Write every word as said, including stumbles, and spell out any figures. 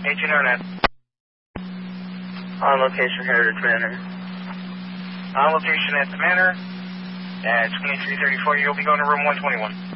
eighteen Arnett. On location, Heritage Manor. On location at the Manor at twenty-three thirty-four. You'll be going to room one twenty-one.